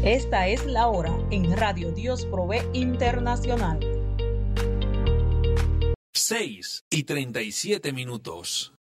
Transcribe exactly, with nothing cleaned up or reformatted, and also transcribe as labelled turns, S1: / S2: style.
S1: Esta es la hora en Radio Dios Provee Internacional.
S2: seis y treinta y siete minutos.